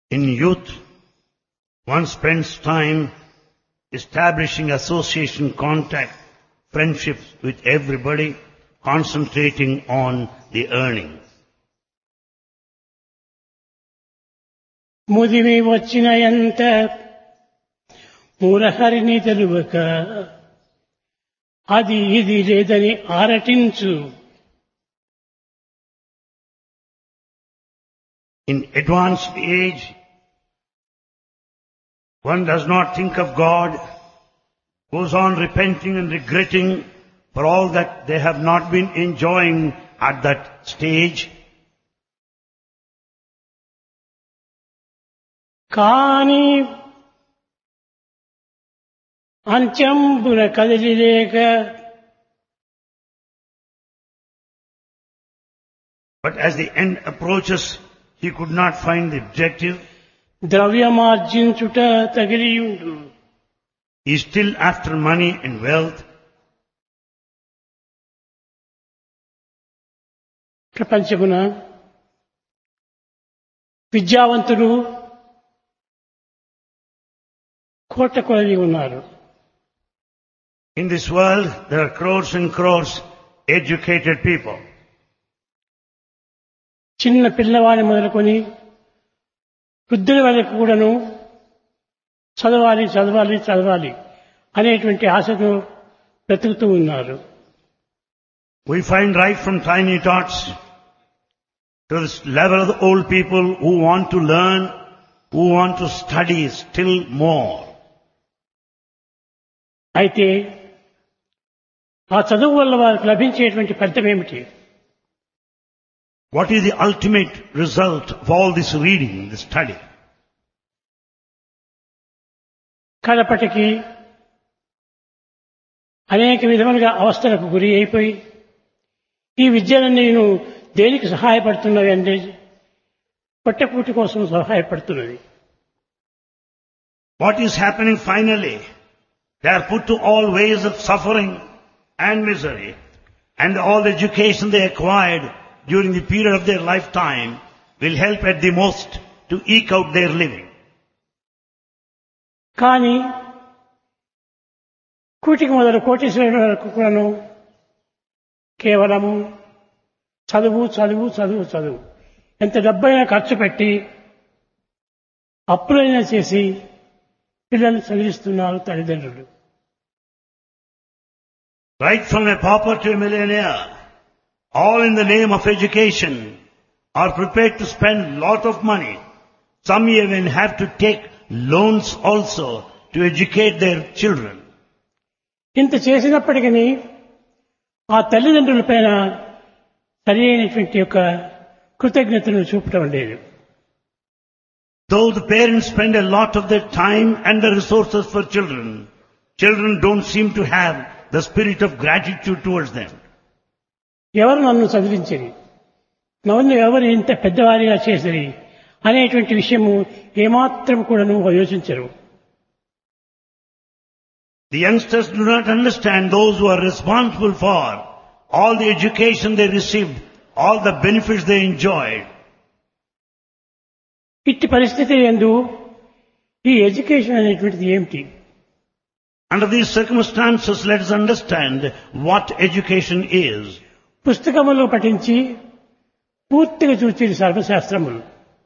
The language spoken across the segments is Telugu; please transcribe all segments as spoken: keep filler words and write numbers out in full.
In youth, one spends time establishing association, contact, friendships with everybody, concentrating on the earning. ముదిమి వచ్చిన ఎంత మురహరిని తెలువక అది ఇది లేదని ఆరటించు. In advanced age, one does not think of God, goes on repenting and regretting for all that they have not been enjoying at that stage. కాని అంత్యంబున కదిలిలేక But as the end approaches, he could not find the objective. ద్రవ్యమార్జించుట తగిలియుండు. He is still after money and wealth. ప్రపంచమున విద్యావంతులు కోట్ల కొలది ఉన్నారు. In this world, there are crores and crores educated people. చిన్న పిల్లవాడిని మొదలుకొని వృద్ధుల వరకు కూడాను చదవాలి చదవాలి చదవాలి అనేటువంటి ఆశతో బ్రతుకుతూ ఉన్నారు. We find right from tiny tots to this level of the old people who want to learn, who want to study still more. అయితే ఆ చదువు వల్ల వారికి లభించేటువంటి ఫలితం ఏమిటి? What is the ultimate result of all this reading, this study? కడపటికి అనేక విధములుగా అవస్థలకు గురి అయిపోయి ఈ విద్యలన్నీ నేను దేనికి సహాయపడుతున్నవి అంటే పొట్టపూటి కోసం సహాయపడుతున్నది. What is happening finally? They are put to all ways of suffering and misery, and all the education they acquired during the period of their lifetime will help at the most to eke out their living. కానీ కూటికి మొదలు కోటీశ్వరుల వరకు కూడాను కేవలము చదువు చదువు చదువు చదువు ఎంత డబ్బైనా ఖర్చు పెట్టి అప్పులైనా చేసి పిల్లల్ని చదివిస్తున్నారు తల్లిదండ్రులు. Right from a pauper to a millionaire, all in the name of education, are prepared to spend lot of money. Some even have to take loans also to educate their children. ఇంత చేసినప్పటికీ ఆ తల్లిదండ్రుల పైన సరి అయినటువంటి యొక్క కృతజ్ఞతను చూపటం లేదు. Though the parents spend a lot of their time and the resources for children, children don't seem to have the spirit of gratitude towards them. ఎవరు నన్ను చదివించరి, నన్ను ఎవరు ఇంత పెద్దవారిగా చేసరి అనేటువంటి విషయము ఏమాత్రం కూడా యోచించరు. The youngsters do not understand those who are responsible for all the education they received, all the benefits they enjoyed. ఇట్టి పరిస్థితి యందు ఈ ఎడ్యుకేషన్ అనేటువంటిది ఏమిటి? Under these circumstances, let us understand what education is. పుస్తకములు పఠించి పూర్తిగా చూచి సర్వశాస్త్రములు.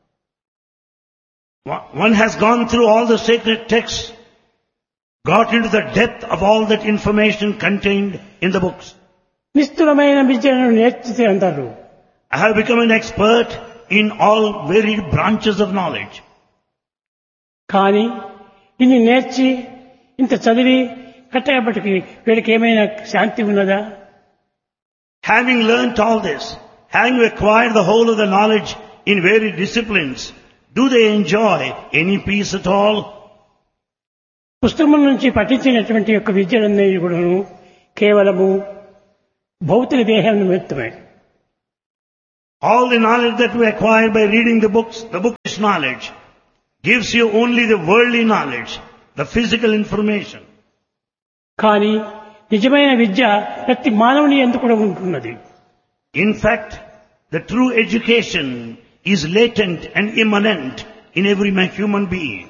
One has gone through all the sacred texts, got into the depth of all that information contained in the books. నిష్ఠురమైన విద్యను నేర్చితే అంటారు. I have become an expert in all varied branches of knowledge. కానీ ఇన్ని నేర్చి ఇంత చదివి కట్టబడికి వీడికి ఏమైనా శాంతి ఉన్నదా? Having learnt all this, having acquired the whole of the knowledge in varied disciplines, do they enjoy any peace at all? పుస్తకం నుంచి పఠించినటువంటి యొక్క విద్యలన్నీ కూడాను కేవలము భౌతిక దేహం నిమిత్తమే. All the knowledge that we acquire by reading the books, the bookish knowledge, gives you only the worldly knowledge, the physical information. కానీ నిజమైన విద్య ప్రతి మానవుని యందు కూడా ఉంటున్నది. In fact, the true education is latent and immanent in every man, human being.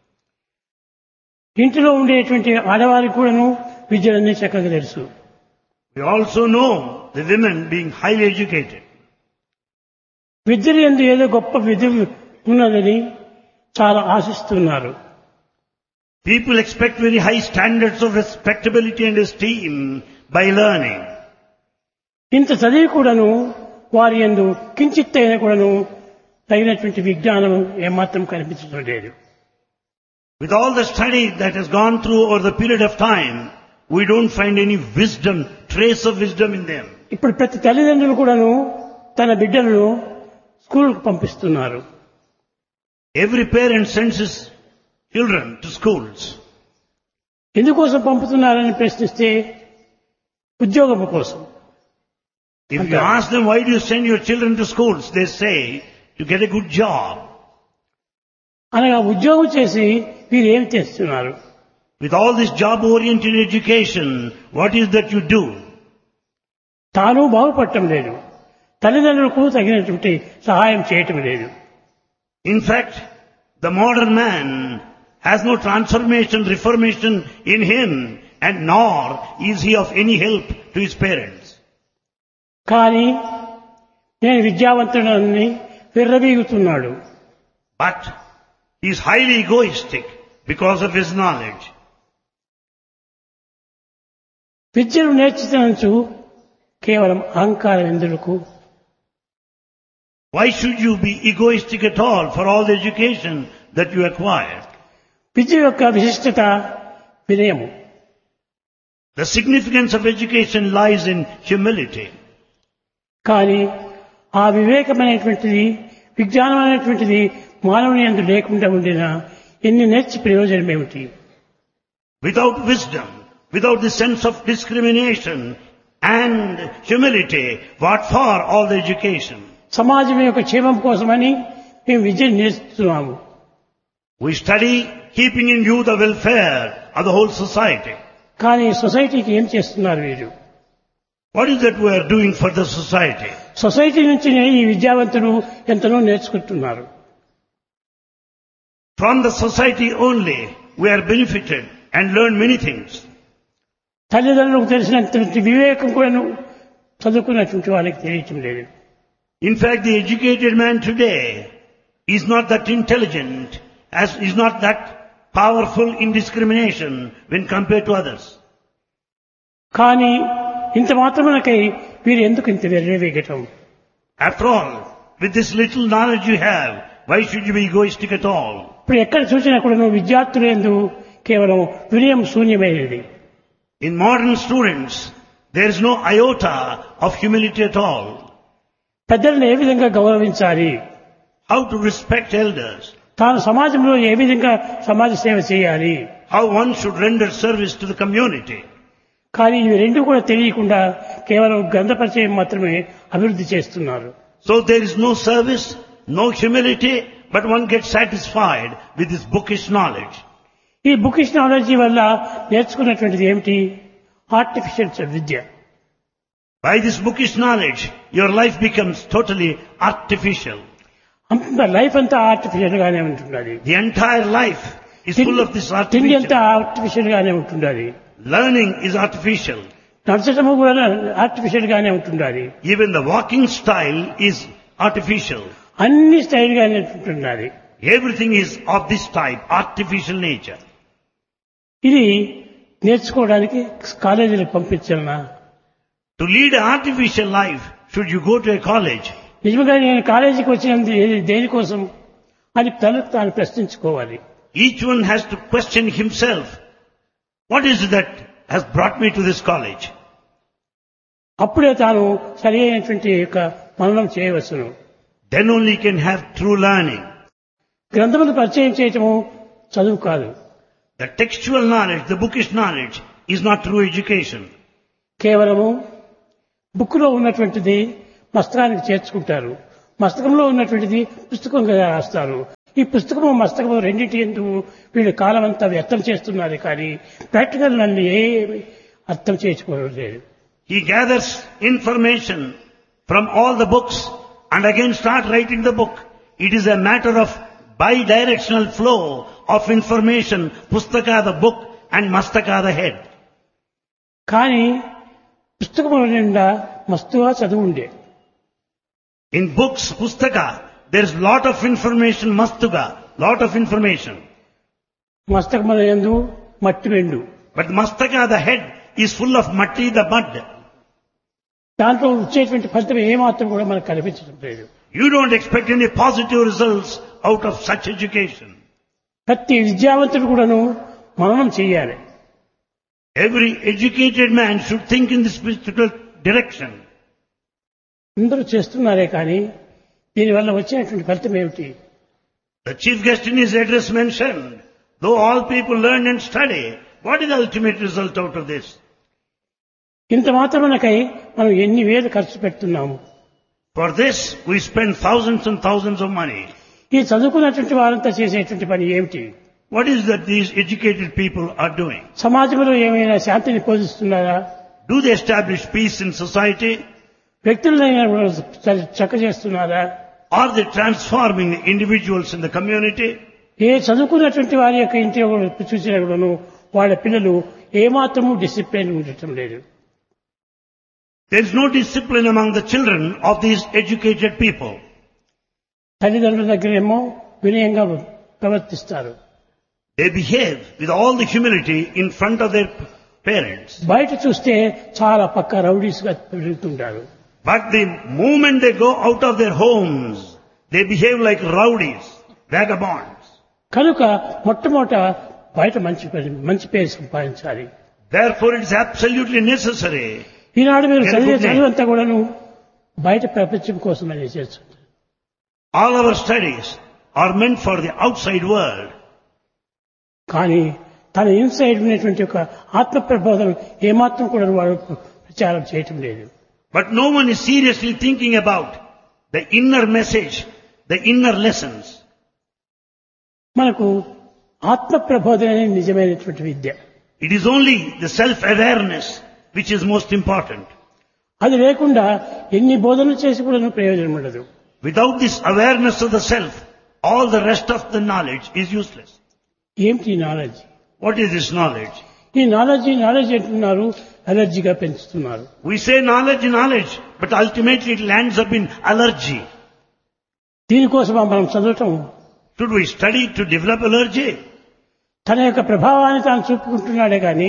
ఇంటిలో ఉండేటువంటి ఆడవారికి కూడాను విద్యలన్నీ చక్కగా తెలుసు. We also know the women being highly educated. విద్యలు ఎందు ఏదో గొప్ప విద్య ఉన్నదని చాలా ఆశిస్తున్నారు. People expect very high standards of respectability and esteem by learning. ఇంత చదివి కూడాను వారి యందు కించిత్తైన కూడాను తగినటువంటి విజ్ఞానం ఏమాత్రం కనిపించడం లేదు. With all the study that has gone through over the period of time, we don't find any wisdom, trace of wisdom in them. ఇప్పుడు ప్రతి తల్లిదండ్రులు కూడాను తన బిడ్డలను స్కూల్కు పంపిస్తున్నారు. Every parent sends his children to schools. ఎందుకోసం పంపుతున్నారని ప్రశ్నిస్తే ఉద్యోగం కోసం. If you ask them why do you send your children to schools, they say to get a good job. అనగా ఉద్యోగం చేసి వీరు ఏం చేస్తున్నారు? With all this job-oriented education, what is that you do? తాను బాగుపడటం లేదు, తల్లిదండ్రులకు తగినటువంటి సహాయం చేయటం లేదు. In fact, the modern man has no transformation, reformation in him, and nor is he of any help to his parents. కానీ నేను విద్యావంతుడని విర్రవీగుతున్నాడు. But he is highly egoistic because of his knowledge. విద్యను నేర్చుతనంచు కేవలం అహంకారం ఎందుకు? Why should you be egoistic at all for all the education that you acquired? విద్య యొక్క విశిష్టత వినయము. The significance of education lies in humility. కానీ ఆ వివేకమైనటువంటిది, విజ్ఞానమైనటువంటిది మానవుని యందు లేకుండా ఉండినా ఎన్ని నేర్చి ప్రయోజనం ఏమిటి? Without wisdom, without the sense of discrimination and humility, what for all the education? సమాజం యొక్క క్షేమం కోసమని మేము విద్యను నేర్చుతున్నాము. We study keeping in view the welfare of the whole society. కానీ సొసైటీకి ఏం చేస్తున్నారు వీరు? What is that we are doing for the society? Society నుంచి ఈ విద్యావంతులు ఎంతనో నేర్చుకుంటున్నారు. From the society only we are benefited and learn many things. తల్లిదండ్రులకు తెలిసినటువంటి వివేకం కూడా చదువుకున్నటువంటి వాళ్ళకి తెలియటం లేదు. In fact, the educated man today is not that intelligent, as is not that powerful in discrimination when compared to others. కానీ ఇంత మాత్రమునకై వీరు ఎందుకు ఇంత వెర్రవేగటం? After all, with this little knowledge you have, why should you be egoistic at all? ఇప్పుడు ఎక్కడ చూసినా కూడా విద్యార్థులు ఎందు కేవలం వినయం శూన్యమైనది. In modern students, there is no iota of humility at all. పెద్దలను ఏ విధంగా గౌరవించాలి, How to respect elders, తాను సమాజంలో ఏ విధంగా సమాజ సేవ చేయాలి, how one should render service to the community. కానీ ఇవి రెండు కూడా తెలియకుండా కేవలం గ్రంథ పరిచయం మాత్రమే అభివృద్ధి చేస్తున్నారు. So there is no service, no humility, but one gets satisfied with this bookish knowledge. ఈ బుకిష్ నాలెడ్జీ వల్ల నేర్చుకున్నటువంటిది ఏమిటి? Artificial Vidya. By this bookish knowledge, your life becomes totally artificial. Life అంతా ఆర్టిఫిషియల్ గానే ఉంటున్నది. The entire life is full of this తిండి అంతా artificial. ఆర్టిఫిషియల్ గానే ఉంటున్నది. Learning is artificial. నడచడము కూడా ఆర్టిఫిషియల్ గానే ఉంటున్నది. Even the walking style is artificial. అన్ని స్టైల్ గానే ఉంటున్నది. Everything is of this type, artificial nature. ఇది నేర్చుకోవడానికి కాలేజీలకు పంపించాలనా? To lead an artificial life, should you go to a college? నిజంగా నేను కాలేజీకి వచ్చినందు దేనికోసం అని తనకు తాను ప్రశ్నించుకోవాలి. Each one has to question himself. What is it that has brought me to this college? అప్పుడే తాను సరి అయినటువంటి యొక్క మననం చేయవచ్చును. Then only he can have true learning. గ్రంథమును పరిచయం చేయటము చదువు కాదు. The textual knowledge, the bookish knowledge is not true education. కేవలము బుక్లో ఉన్నటువంటిది మస్తకానికి చేర్చుకుంటారు, మస్తకంలో ఉన్నటువంటిది పుస్తకంగా రాస్తారు. ఈ పుస్తకము మస్తకము రెండింటి ఎందుకు వీళ్ళు కాలం అంతా వ్యర్థం చేస్తున్నారు. కానీ ప్రాక్టికల్ నన్ను ఏమి అర్థం చేసుకోలేదు. He gathers information from all the books and again start writing the book. It is a matter of bi-directional flow of information, pustaka the book and mastaka the head. కానీ పుస్తకముల నిండా మస్తుగా చదువు ఉండే. In books, pustaka, there is lot of information, mastuga, lot of information. మస్తకముల యందు మట్టి వెండు. But mastaka, the head, is full of matti, the mud. దాంట్లో వచ్చేటువంటి ఫలితం ఏమాత్రం కూడా మనకు కనిపించడం లేదు. You don't expect any positive results out of such education. ప్రతి విద్యావంతుడు కూడాను మననం చేయాలి. Every educated man should think in this particular direction. అందరూ చేస్తున్నారే కానీ దీనివల్ల వచ్చేటువంటి ఫలితం ఏమిటి? The chief guest in his address mentioned, though all people learn and study, what is the ultimate result out of this? ఇంత మాత్రమనకై మనం ఎన్ని వేలు ఖర్చు పెడుతున్నాము. For this, we spend thousands and thousands of money. ఈ చదువుకున్నటువంటి వారంతా చేసేటువంటి పని ఏమిటి? What is that these educated people are doing? సమాజంలో ఏమైనా శాంతిని పోషిస్తున్నారా? Do they establish peace in society? వ్యక్తులైనా చక్క చేస్తున్నారా? Are they transforming the individuals in the community? ఏ చదువుకున్నటువంటి వారి యొక్క ఇంటి చూసినా కూడాను వాళ్ళ పిల్లలు ఏమాత్రము డిసిప్లిన్ ఉండటం లేదు. There is no discipline among the children of these educated people. తల్లిదండ్రుల దగ్గరేమో వినయంగా ప్రవర్తిస్తారు. They behave with all the humility in front of their parents. బయట చూస్తే చాలా పక్క రౌడీస్ గా పెరుగుతుంటారు. But the moment they go out of their homes, they behave like rowdies, vagabonds. కనుక మొట్టమొదట బయట మంచి పేరు- మంచి పేరు సంపాదించాలి. Therefore it is absolutely necessary. ఈనాడు మీరు చదివే Good name. చదువంతా కూడాను బయట ప్రపంచం కోసం అనేది చేస్తుంది. All our studies are meant for the outside world. కానీ తన ఇన్సైడ్ ఉన్నటువంటి ఒక ఆత్మ ప్రబోధం ఏమాత్రం కూడా వాడు ప్రచారం చేయటం లేదు. But no one is seriously thinking about the inner message, the inner lessons. మనకు ఆత్మ ప్రబోధన అనేది నిజమైనటువంటి విద్య. It is only the self-awareness which is most important. అది లేకుండా ఎన్ని బోధనలు చేసి కూడా ప్రయోజనం ఉండదు. Without this awareness of the self, all the rest of the knowledge is useless. ఏమిటి knowledge? What is this knowledge? ఈ నాలెడ్జ్ నాలెడ్జ్ అంటున్నారు, అలర్జీగా పెంచుతున్నారు. We say knowledge, knowledge, but ultimately it lands up in allergy. దీనికోసం మనం చదవటం, Should we study to develop allergy? తన యొక్క ప్రభావాన్ని తాను చూపుకుంటున్నాడే కానీ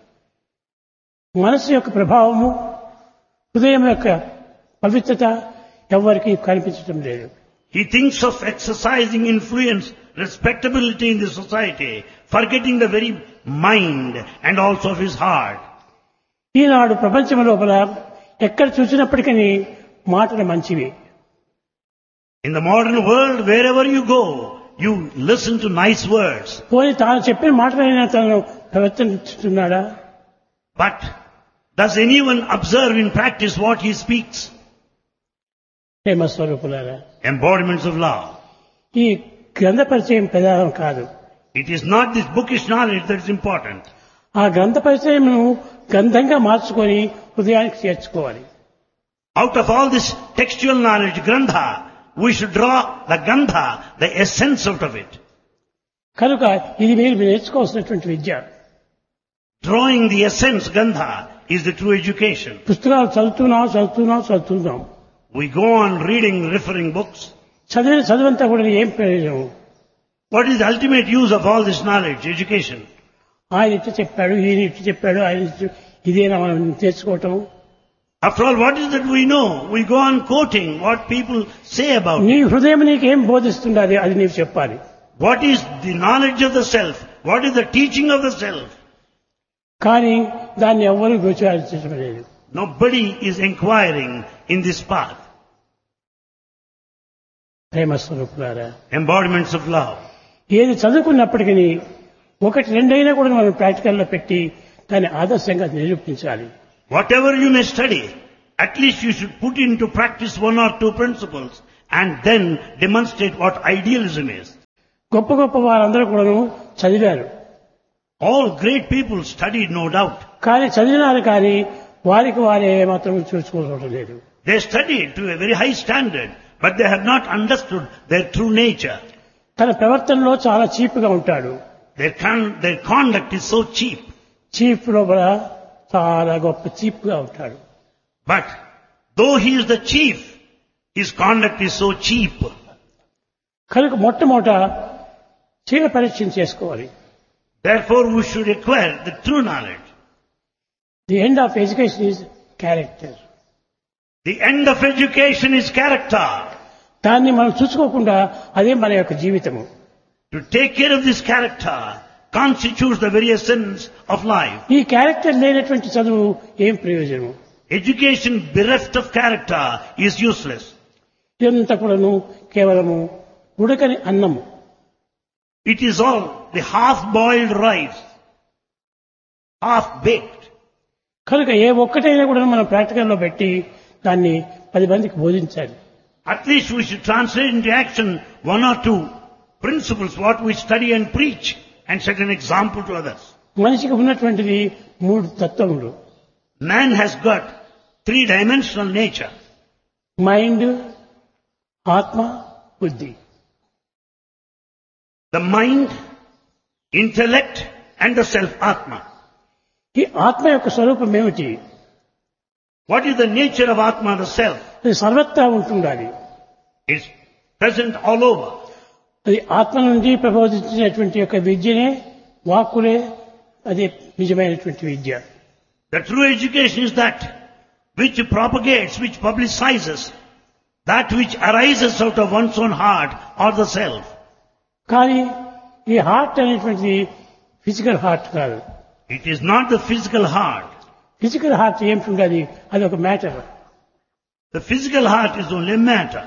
మనసు యొక్క ప్రభావము, హృదయం యొక్క పవిత్రత ఎవరికి కనిపించడం లేదు. He thinks of exercising influence, respectability in the society, forgetting the very mind and also of his heart. ఈనాడు ప్రపంచం లోపల ఎక్కడ చూసినప్పటికీ మాటలు మంచివి. In the modern world, wherever you go, you listen to nice words. పోనీ తాను చెప్పిన మాటలైనా తను ప్రవర్తిస్తున్నాడా? But does anyone observe in practice what he speaks? ప్రేమ స్వరూపులారా, Embodiments of love. ఈ గ్రంథ పరిచయం ప్రధానం కాదు. It is not this bookish knowledge that is important. ఆ గ్రంథ పరిచయమును గ్రంథంగా మార్చుకొని హృదయానికి చేర్చుకోవాలి. Out of all this textual knowledge, grandha, we should draw the gandha, the essence out of it. కనుక ఇది మీరు నేర్చుకోవాల్సినటువంటి విద్య. Drawing the essence, gandha, is the true education. పుస్తకాలు చదువుతున్నాం చదువుతున్నాం చదువుతున్నాం We go on reading, referring books. చదివిన చదువంతా కూడా ఏం ప్రయోజనం? What is the ultimate use of all this knowledge, education? ఆయన ఇట్లా చెప్పాడు, ఈయన ఇట్లా చెప్పాడు, ఆయన ఇట్లా- ఇదేనా మనం తెచ్చుకోవటం? After all, what is that we know? We go on quoting what people say about నీ it. హృదయం నీకేం బోధిస్తుండాలి అది నీవు చెప్పాలి. What is the knowledge of the self? What is the teaching of the self? కానీ దాన్ని ఎవ్వరూ విచారించడం లేదు. Nobody is inquiring in this path. ప్రేమ స్వరూపులారా, Embodiments of love. ఏది చదువుకున్నప్పటికీ ఒకటి రెండైనా కూడా మనం ప్రాక్టికల్లో పెట్టి దాన్ని ఆదర్శంగా నిరూపించాలి. Whatever you may study, at least you should put into practice one or two principles and then demonstrate what idealism is. గొప్ప గొప్ప వారందరూ కూడాను చదివారు, All great people studied, no doubt. కానీ చదివినారు కానీ వారికి వారే మాత్రం చూసుకోవడం లేదు. They studied to a very high standard, but they have not understood their true nature. తన ప్రవర్తనలో చాలా చీప్గా ఉంటాడు. Their, con- their conduct is so cheap. Cheap లోపల చాలా గొప్ప చీప్గా ఉంటాడు. But though he is the chief, his conduct is so cheap. కనుక మొట్టమొదట చీర పరీక్ష చేసుకోవాలి. Therefore we should acquire the true knowledge. The end of education is character. The end of education is character. దాన్ని మనం చూసుకోకుండా అదే మన యొక్క జీవితము. To take care of this character constitutes the very essence of life. ఈ క్యారెక్టర్ లేనటువంటి చదువు ఏం ప్రయోజనం? Education bereft of character is useless. ఇదంతా కూడాను కేవలము ఉడకని అన్నము. It is all the half-boiled rice, half-baked. కనుక ఏ ఒక్కటైనా కూడా మనం ప్రాక్టికల్లో పెట్టి దాన్ని పది మందికి బోధించాలి. At least we should translate into action one or two principles what we study and preach and set an example to others. మనిషికి ఉన్నటువంటిది మూడు తత్వములు. Man has got three-dimensional nature. Mind, ఆత్మ, బుద్ధి. The mind, intellect and the self, Atma. ఈ ఆత్మ యొక్క స్వరూపం ఏమిటి? What is the nature of Atma, the self? అది సర్వత్రా ఉంటుండాలి. It's present all over. అది ఆత్మ నుండి ప్రబోధించినటువంటి యొక్క విద్యనే వాక్కులే అది నిజమైనటువంటి విద్య. The true education is that which propagates, which publicizes, that which arises out of one's own heart or the self. కానీ ఈ హార్ట్ అనేటువంటిది ఫిజికల్ హార్ట్ కాదు. It is not the physical heart. Physical heart ఏమిటి? అది ఒక matter. The physical heart is only a matter.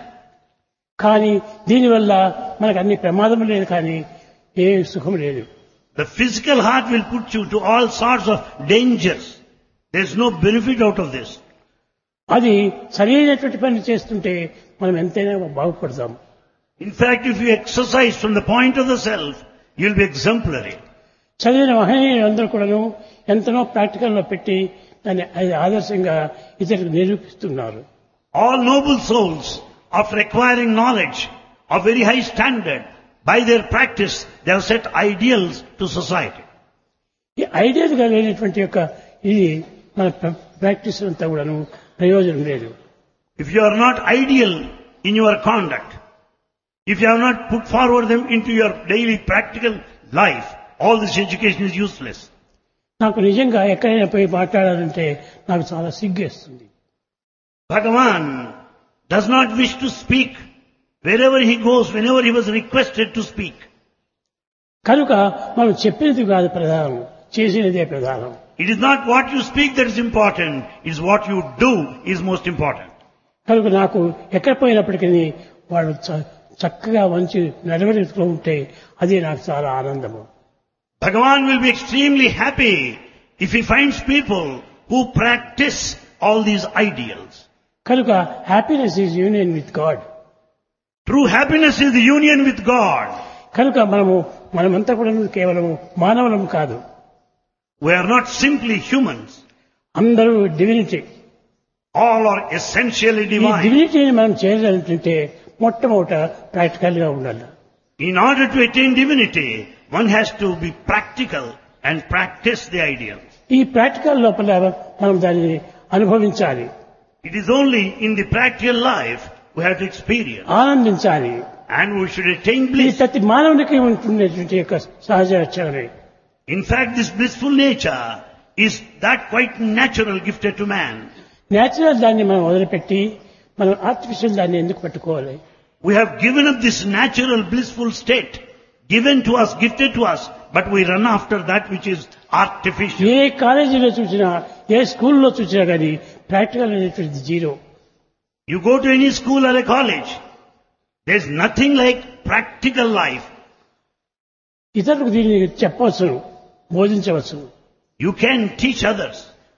కానీ దీనివల్ల మనకు అన్ని ప్రమాదం లేదు, కానీ ఏ సుఖం లేదు. The physical heart will put you to all sorts of dangers. There's no benefit out of this. అది సరైనటువంటి పని చేస్తుంటే మనం ఎంతైనా బాగుపడతాం. In fact, if you exercise from the point of the self, you'll be exemplary. చదివిన మహనీయులందరూ కూడాను ఎంతనో ప్రాక్టికల్లో పెట్టి దాన్ని ఆదర్శంగా ఇతరులకు నిరూపిస్తున్నారు. All noble souls, after acquiring knowledge of very high standard, by their practice, they have set ideals to society. ఈ ఐడియల్ గా లేనటువంటి యొక్క ఇది మన ప్రాక్టీస్ అంతా కూడాను ప్రయోజనం లేదు. If you are not ideal in your conduct, if you have not put forward them into your daily practical life, all this education is useless. నాకు నిజంగా ఎక్కడైనా పోయి మాట్లాడాలంటే నాకు చాలా సిగ్గేస్తుంది. Bhagavan does not wish to speak wherever he goes, whenever he was requested to speak. కనుక మనం చెప్పినది కాదు ప్రధానం, చేసినదే ప్రధానం. It is not what you speak that is important, it is what you do is most important. కనుక నాకు ఎక్కడ పోయినప్పటికీ వాళ్ళు చక్కగా మంచి నడవడికలో ఉంటే అదే నాకు చాలా ఆనందము. Bhagavan will be extremely happy if he finds people who practice all these ideals. కనుక happiness is union with God. True happiness is the union with God. కనుక మనము మనమంతా కూడా కేవలము మానవులం కాదు. We are not simply humans. అందరూ డివినిటీ. All are essentially ఈ divine. డివినిటీని మనం చేయాలంటే మొట్టమొదట ప్రాక్టికల్ గా ఉండాలి. In order to attain divinity, one has to be practical and practice the ideals. ఈ ప్రాక్టికల్ లోపల మనం దానిని అనుభవించాలి. It is only in the practical life we have to experience. ఆనందించాలి. And we should attain ఈ bliss. ప్రతి మానవునికి ఉంటున్నటువంటి యొక్క సహజ లక్షణమే. In fact, this blissful nature is that quite natural gifted to man. Natural దాన్ని మనం వదిలిపెట్టి మనం ఆర్టిఫిషియల్ దాన్ని ఎందుకు పట్టుకోవాలి? We have given up this natural blissful state given to us, gifted to us, but we run after that which is artificial. ఏ కాలేజీలో చూసినా, ఏ స్కూల్లో చూసినా కానీ ప్రాక్టికల్ అనేటువంటిది zero. You go to any school or a college, there's nothing like practical life. ఇతరులకు దీన్ని చెప్పవచ్చు, బోధించవచ్చు. You can teach others.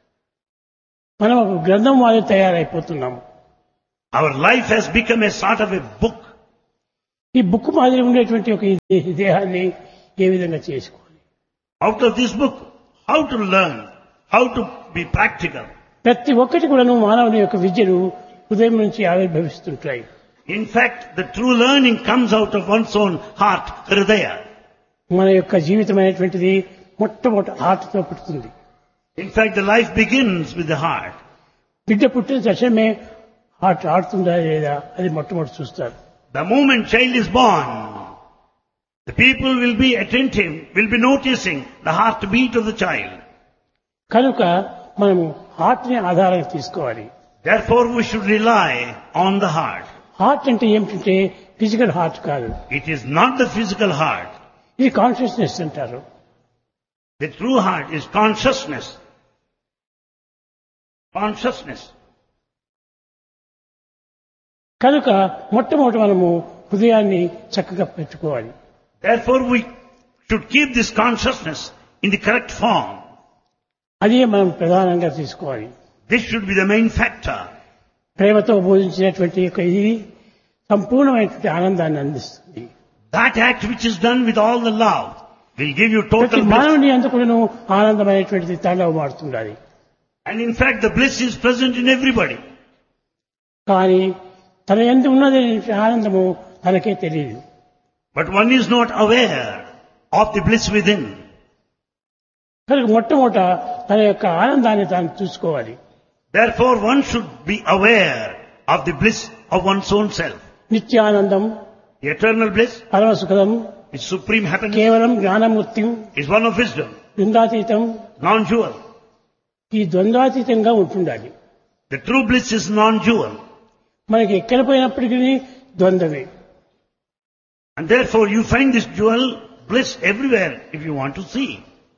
మనం ఒక గ్రంథం వారి తయారైపోతున్నాము. Our life has become a sort of a book. ఈ బుక్ మాదిరి ఉండేటువంటి ఒక ఈ దేహాన్ని ఏ విధంగా చేసుకోవాలి? Out of this book, how to learn, how to be practical. ప్రతి ఒక్కటి కూడాను మానవుని యొక్క విద్యను హృదయం నుంచి ఆవిర్భవిస్తుంటాయి. In fact, the true learning comes out of one's own heart, hridaya. మన యొక్క జీవితం అనేటువంటిది మొట్టమొదటి హార్ట్తో పుడుతుంది. In fact, the life begins with the heart. బిడ్డ పుట్టిన తక్షణమే హార్ట్ ఆడుతుందా లేదా అది మొట్టమొదటి చూస్తారు. The moment child is born, the people will be attentive, will be noticing the heartbeat of the child. కనుక మనము హార్ట్ ని ఆధారంగా తీసుకోవాలి. Therefore, we should rely on the heart. Heart అంటే ఏమిటంటే ఫిజికల్ హార్ట్ కాదు. It is not the physical heart. ఇది కాన్షియస్నెస్ అంటారు. The true heart is consciousness. Consciousness. కనుక మొట్టమొదటి మనము హృదయాన్ని చక్కగా పెట్టుకోవాలి. Therefore, we should keep this consciousness in the correct form. అదే మనం ప్రధానంగా తీసుకోవాలి. This should be the main factor. ప్రేమతో బోధించినటువంటి యొక్క ఇది సంపూర్ణమైనటువంటి ఆనందాన్ని అందిస్తుంది. That act which is done with all the love will give you ప్రతి total bliss. మానవుని అందుకును ఆనందమైనటువంటిది తాండవమాడుతుండాలి. And in fact, the bliss is present in everybody. కానీ తన యందు ఉన్నది ఆనందము తనకే తెలియదు. But one is not aware of the bliss within. కనుక మొట్టమొదట తన యొక్క ఆనందాన్ని తాను చూసుకోవాలి. Therefore, one should be aware of the bliss of one's own self. Nityanandam, The eternal bliss పరమసుఖం, is supreme happiness, కేవలం Gnanamurthy, is one of wisdom, ద్వంద్వాతీతం. non-dual. ఈ ద్వంద్వాతీతంగా ఉంటుండాలి. The true bliss is non-dual. మనకి ఎక్కడ పోయినప్పటికీ ద్వంద్వమే. And therefore, you find this dual bliss everywhere if you want to see.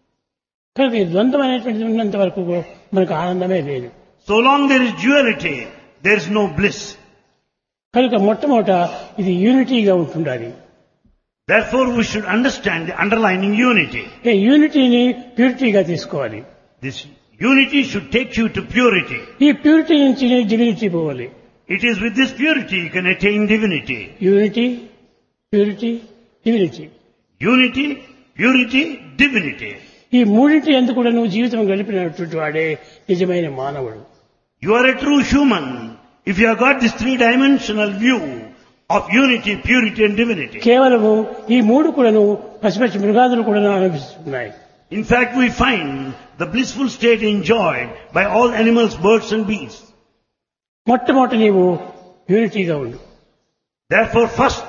కనుక ఈ ద్వంద్వం అనేటువంటిది ఉన్నంత వరకు మనకు ఆనందమే లేదు. So long there is duality, there is no bliss. కనుక మొట్టమొదట ఇది యూనిటీగా ఉంటుండాలి. Therefore, we should understand the underlying unity. ఈ యూనిటీని ప్యూరిటీగా తీసుకోవాలి. This unity should take you to purity. ఈ ప్యూరిటీ నుంచి డివినిటీ పోవాలి. It is with this purity you can attain divinity. Unity, purity, divinity. Unity, purity, divinity. ఈ మూడింటి ఎందుకు కూడా నువ్వు జీవితం గడిపినటువంటి వాడే నిజమైన మానవుడు. You are a true human if you have got this three-dimensional view of unity, purity and divinity. కేవలము ఈ మూడు కూడాను పసిపసి మృగాదులు కూడా అనుభవిస్తున్నాయి. In fact, we find the blissful state enjoyed by all animals, birds and beasts. మొట్టమొదటి నీవు యూనిటీగా ఉండు. Therefore, first,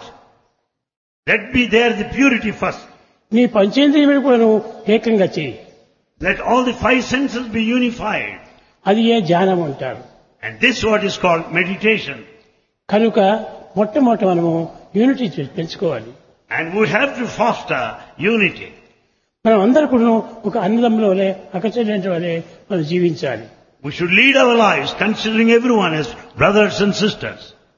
let be there the purity first. నీ పంచేంద్రియములు కూడాను ఏకంగా చేయి. Let all the five senses be unified. అది ఏ ధ్యానం అంటారు. And this is what is called meditation. కనుక మొట్టమొదటి మనము యూనిటీ పెంచుకోవాలి. And we have to foster unity. మనం అందరూ కూడా ఒక అన్నదమ్ముల వలె అక్కచెల్లెంటి వలె మనం జీవించాలి. We should lead our lives considering everyone as brothers and sisters.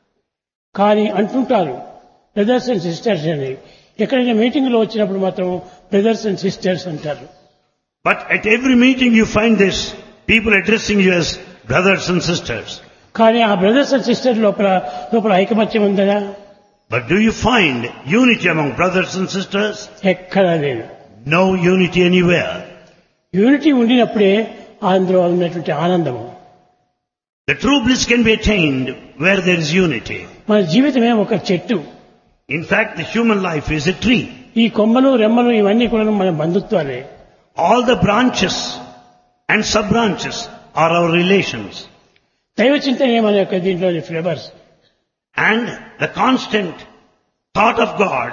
కానీ అంటుంటారు బ్రదర్స్ అండ్ సిస్టర్స్ అని. ఎక్కడైనా మీటింగ్ లో వచ్చినప్పుడు మాత్రం బ్రదర్స్ అండ్ సిస్టర్స్ అంటారు. But at every meeting you find this, people addressing you as brothers and sisters. కానీ ఆ బ్రదర్స్ అండ్ సిస్టర్స్ లోపల లోపల ఐకమత్యం ఉందా? But do you find unity among brothers and sisters? ఎక్కడా లేదు. No unity anywhere. యూనిటీ ఉండినప్పుడే అందులో ఉన్నటువంటి ఆనందము. The true bliss can be attained where there is unity. మన జీవితమే ఒక చెట్టు. In fact, the human life is a tree. ఈ కొమ్మలు రెమ్మలు ఇవన్నీ కూడా మన బంధుత్వాలే. All the branches and sub-branches are our relations. దైవ చింతనే మన యొక్క దీంట్లోని flavours. And the constant thought of God.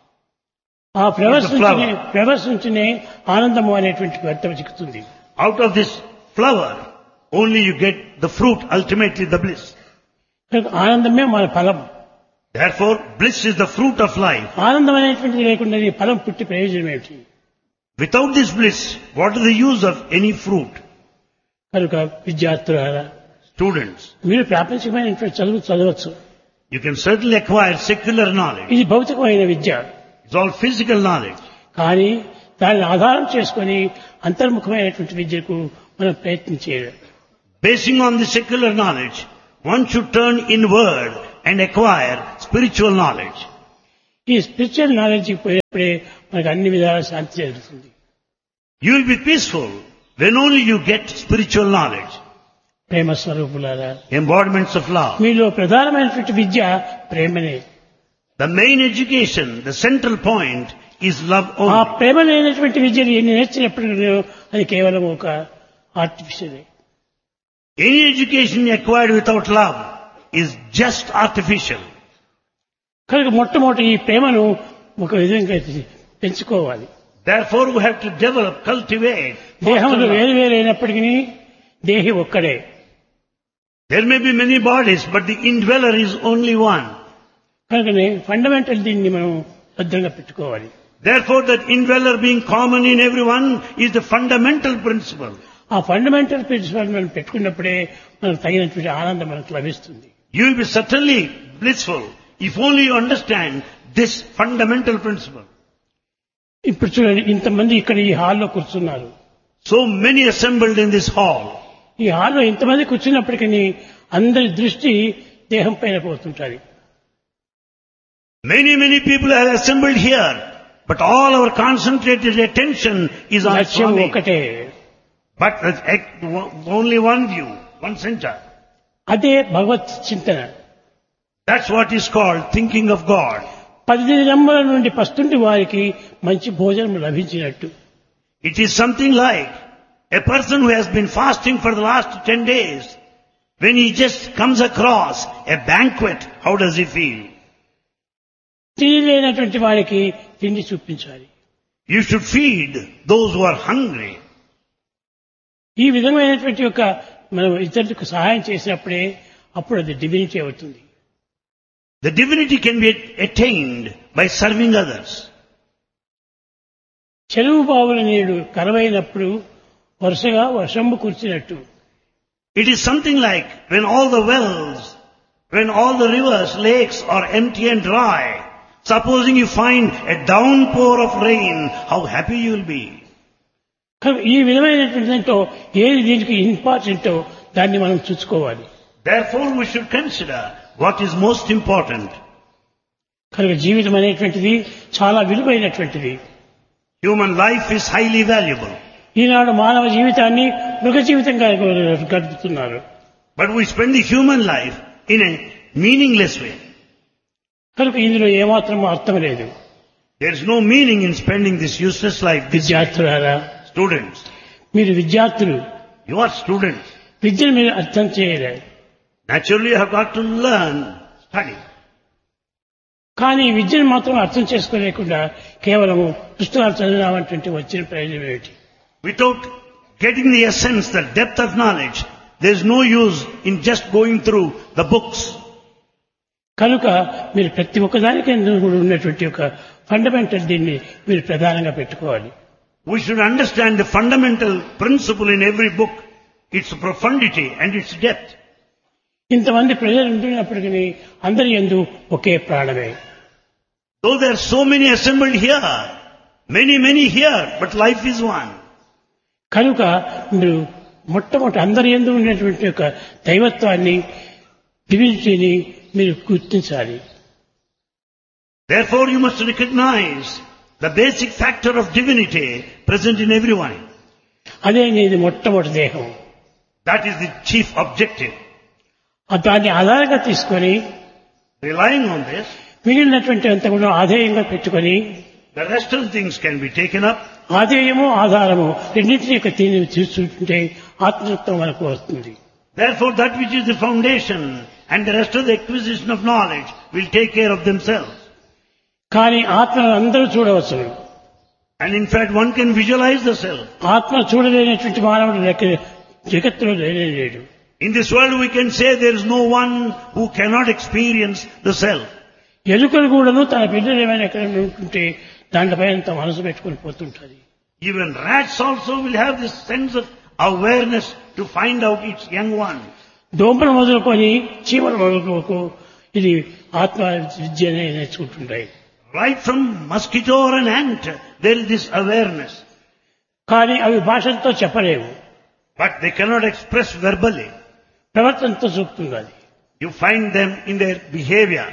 ఆ ఫ్లవర్స్ నుంచి ఫ్లవర్స్ నుంచినే ఆనందము అనేటువంటి అర్థం చిక్కుతుంది. Out of this flower, only you get the fruit, ultimately the bliss. ఆనందమే మన ఫలం. Therefore, bliss is the fruit of life. ఆనందం అనేటువంటిది లేకుండా ఈ ఫలం పుట్టి ప్రయోజనం ఏమిటి? Without this bliss, what is the use of any fruit? కనుక విద్యార్థులారా, Students, మీరు ప్రాపంచికమైనటువంటి చదువు చదవచ్చు. you can certainly acquire secular knowledge. ఇది భౌతికమైన విద్య. It's all physical knowledge. కానీ దాన్ని ఆధారం చేసుకొని అంతర్ముఖమైనటువంటి విద్యకు మనం ప్రయత్నం చేయాలి. Basing on the secular knowledge, one should turn inward and acquire spiritual knowledge. ఈ స్పిరిచువల్ నాలెడ్జ్ పోయినప్పుడే మనకు అన్ని విధాల శాంతి జరుగుతుంది. You will be peaceful when only you get spiritual knowledge. ప్రేమ స్వరూపులారా, embodiments of love. మీలో ప్రధానమైనటువంటి విద్య ప్రేమనే. The main education, the central point is love ఆ only. ప్రేమ లేనటువంటి విద్యను ఎన్ని నేర్చినప్పటికీ అది కేవలం ఒక ఆర్టిఫిషియలే. Any education acquired without love is just artificial. కనుక మొట్టమొదటి ఈ ప్రేమను ఒక విధంగా పెంచుకోవాలి. Therefore we have to develop, cultivate. foster దేహములు love. వేరు వేరు అయినప్పటికీ దేహి ఒక్కడే. There may be many bodies, but the indweller is only one. కనుకనే ఫండమెంటల్ దీన్ని మనం భద్రంగా పెట్టుకోవాలి. Therefore that indweller being common in everyone is the fundamental principle. ఆ ఫండమెంటల్ ప్రిన్సిపల్ మనం పెట్టుకున్నప్పుడే మనకు తగినటువంటి ఆనందం మనకు లభిస్తుంది. You will be certainly blissful if only you understand this fundamental principle. ఇప్పుడు చూడండి, ఇంతమంది ఇక్కడ ఈ హాల్లో కూర్చున్నారు. So many assembled in this hall. ఈ హాల్లో ఇంతమంది కూర్చున్నప్పటికీ అందరి దృష్టి దేహం పైన పోతుంటుంది. Many, many people are assembled here, but all our concentrated attention is on లక్ష్యం Swami. ఒకటే. But that's ec- only one view, one center. అదే భగవత్ చింతన. That's what is called thinking of God. పది దినముల నుండి పస్తుంటి వారికి మంచి భోజనం లభించినట్టు. It is something like a person who has been fasting for the last ten days. When he just comes across a banquet, how does he feel? తిండి లేనటువంటి వారికి తిండి చూపించాలి. You should feed those who are hungry. ఈ విధమైనటువంటి యొక్క మనం ఇతరులకు సహాయం చేసినప్పుడే అప్పుడు అది డివినిటీ అవుతుంది. The divinity can be attained by serving others. చెరువు బావుల నీరు కరువైనప్పుడు వరుసగా వర్షంబు కురిసినట్టు. It is something like when all the wells, when all the rivers, lakes are empty and dry. Supposing you find a downpour of rain, how happy you will be. కనుక ఈ విధమైనటువంటి దాంట్లో ఏది దీనికి ఇంపార్టెంటో దాన్ని మనం చూసుకోవాలి. Therefore we should consider what is most important. కనుక జీవితం అనేటువంటిది చాలా విలువైనటువంటిది. Human life is highly valuable. ఈనాడు మానవ జీవితాన్ని మృగ జీవితంగా గడుపుతున్నారు. But we spend the human life in a meaningless way. కనుక ఇందులో ఏమాత్రం అర్థం లేదు. There is no meaning in spending this useless life. This విద్యార్థులారా, students, మీరు విద్యార్థులు, you are students. విద్యను మీరు అర్థం చేయలేదు. Naturally you have got to learn, study. కానీ ఈ విద్యను మాత్రం అర్థం చేసుకోలేకుండా కేవలం పుస్తకాలు చదివినామంటే వచ్చిన ప్రయోజనం ఏమిటి? Without getting the essence, the depth of knowledge, there is no use in just going through the books. కనుక మీరు ప్రతి ఒక్కదానికి కూడా ఉన్నటువంటి ఒక ఫండమెంటల్ దీన్ని మీరు ప్రధానంగా పెట్టుకోవాలి. We should understand the fundamental principle in every book, its profundity and its depth. ఇంతమంది ప్రజలు ఉంటున్నప్పటికీ అందరి యందు ఒకే ప్రాణమే. Though there are so many assembled here, many, many here, but life is one. కనుక మీరు మొట్టమొదటి అందరి యందు ఉన్నటువంటి ఒక దైవత్వాన్ని, డివినిటీని మీరు గుర్తించాలి. Therefore you must recognize the basic factor of divinity present in everyone. అదే నీది మొట్టమొదటి దేహం. That is the chief objective. దాన్ని ఆధారంగా తీసుకొని Relying on this, మిగిలినటువంటి అంతా కూడా ఆధేయంగా పెట్టుకొని the rest of the things can be taken up. ఆధేయము ఆధారము రెండింటినీ యొక్క తీని చూస్తుంటే ఆత్మతత్వం మనకు వస్తుంది. Therefore that which is the foundation and the rest of the acquisition of knowledge will take care of themselves. కానీ ఆత్మను అందరూ చూడవచ్చు. And in fact one can visualize the self. ఆత్మ చూడలేనటువంటి మానవుడు లెక్క జగత్తులో లేనే లేడు. In this world we can say there is no one who cannot experience the self. ఎలుకలు కూడాను తన బిడ్డలు ఏమైనా ఎక్కడ ఉంటుంటే దాంట్లపైన అంత మనసు పెట్టుకుని పోతుంటుంది. Even rats also will have this sense of awareness to find out its young one. దోమలు మొదలుకొని చీమలు మొదలుకోకు ఇది ఆత్మ విద్యనే నేర్చుకుంటుంటాయి. Right from mosquito or an ant, there is this awareness. కానీ అవి భాషలతో చెప్పలేవు, But they cannot express verbally. ప్రవర్తనతో చూపుతున్నది. You find them in their behavior.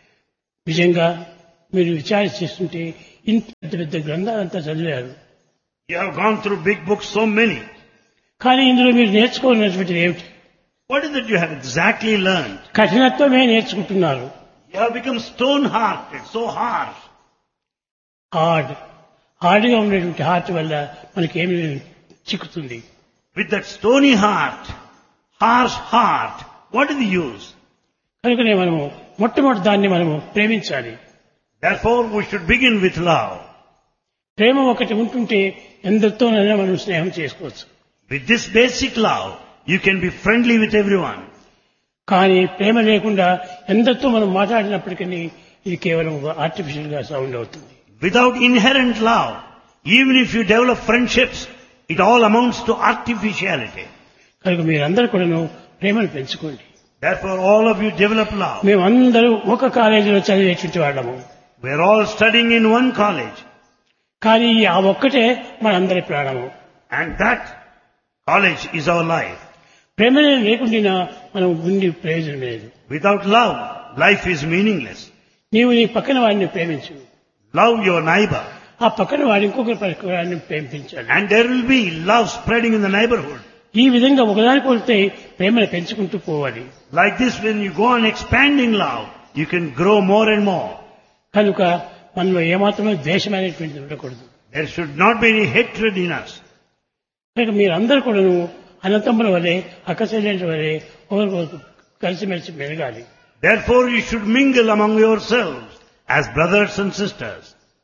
నిజంగా మీరు విచారణ చేస్తుంటే ఇంత పెద్ద పెద్ద గ్రంథాలంతా చదివారు. You have gone through big books, so many. కానీ ఇందులో మీరు నేర్చుకోవాల్సినటువంటిది ఏమిటి? What is it you have exactly learned? కఠినత్వమే నేర్చుకుంటున్నారు. You have become stone-hearted, so harsh. Hard హార్డ్గా ఉండేటువంటి హార్ట్ వల్ల మనకేమి చిక్కుతుంది? With that stony heart, harsh heart, what is the use? కనుకనే మనము మొట్టమొదటి దాన్ని మనము ప్రేమించాలి. Therefore, we should begin with love. ప్రేమ ఒకటి ఉంటుంటే ఎందరితోనైనా మనం స్నేహం చేసుకోవచ్చు. With this basic love, you can be friendly with everyone. కానీ ప్రేమ లేకుండా ఎందరితో మనం మాట్లాడినప్పటికీ ఇది కేవలం ఆర్టిఫిషియల్ గా సౌండ్ అవుతుంది. Without inherent love, even if you develop friendships, it all amounts to artificiality. కనుక మీరందరూ కూడాను ప్రేమను పెంచుకోండి. Therefore, all of you develop love. మేమందరూ ఒక కాలేజీలో చదివేటువంటి వాళ్ళము. We are all studying in one college. కానీ ఆ ఒక్కటే మనందరి ప్రాణము. And that college is our life. ప్రేమనే లేకుండా మనం ఉండి ప్రయోజనం లేదు. Without love, life is meaningless. నీవు నీ పక్కన వాడిని ప్రేమించు. Love your neighbor. ఆ పక్కన వాడి ఇంకొక వాడిని ప్రేమించాలి. And there will be love spreading in the neighborhood. ఈ విధంగా ఒకదానికి వెళ్తే ప్రేమను పెంచుకుంటూ పోవాలి. Like this, when you go on expanding love, you can grow more and more. కనుక మనలో ఏమాత్రమే ద్వేషం అనేటువంటిది ఉండకూడదు. There should not be any hatred in us. కనుక మీరందరూ కూడాను అన్నతమ్ముల వలె అక్కచెల్లెళ్ళ వలె ఒకరికొకరు కలిసిమెలిసి మెలగాలి. Therefore, you should mingle among yourselves as brothers and sisters.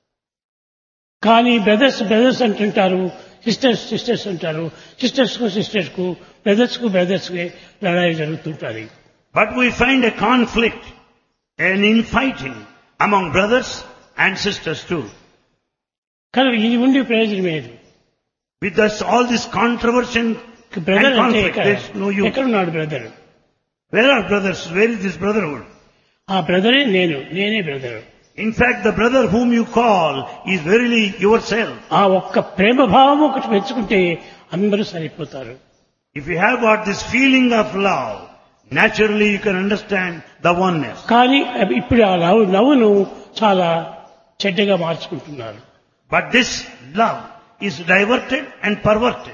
కానీ బ్రదర్స్ బ్రదర్స్ అంటుంటారు, సిస్టర్స్ సిస్టర్స్ అంటారు. సిస్టర్స్ కు సిస్టర్స్ కు బ్రదర్స్ కు బ్రదర్స్ కి లడాయి జరుగుతుంటారు. But we find a conflict, an infighting among brothers and sisters too. కనుక ఇది ఉండి ప్రయోజనం లేదు. With us, all this controversy and brother అంటే conflict, there is no use. ఎక్కడున్నాడు brother? Where are brothers? Where is this brotherhood? ఆ బ్రదరే నేను, నేనే brother. In fact, the brother whom you call is verily yourself. ఆ ఒక్క ప్రేమ భావం ఒకటి పెంచుకుంటే అందరూ సరిపోతారు. If you have got this feeling of love, naturally you can understand the oneness. కానీ ఇప్పుడు ఆ లవ్ లవ్ను చాలా చెడ్డగా మార్చుకుంటున్నారు. But this love is diverted and perverted.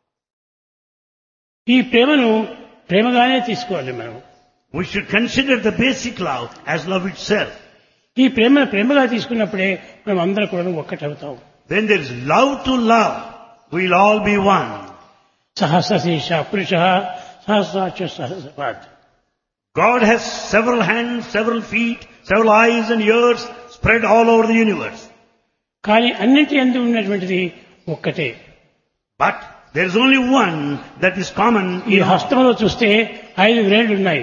ఈ ప్రేమను ప్రేమగానే తీసుకోవాలి మనం. We should consider the basic love as love itself. ఈ ప్రేమను ప్రేమగా తీసుకున్నప్పుడే మనం అందరం కూడా ఒక్కటవుతాం. When there is love to love, we'll all be one. సహస్రశీర్ష పురుష సహస్రాక్ష సహస్రపాత్. God has several hands, several feet, several eyes and ears spread all over the universe. కానీ అన్నింటి యందు ఉన్నటువంటిది ఒక్కటే. But there is only one that is common ఈ in all. హస్తంలో చూస్తే ఐదు వేళ్లు ఉన్నాయి.